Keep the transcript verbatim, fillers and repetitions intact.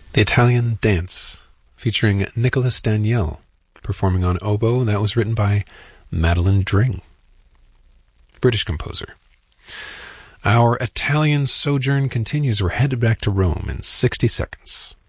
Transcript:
The Italian Dance, featuring Nicholas Daniel, performing on oboe. That was written by Madeline Dring, British composer. Our Italian sojourn continues. We're headed back to Rome in sixty seconds.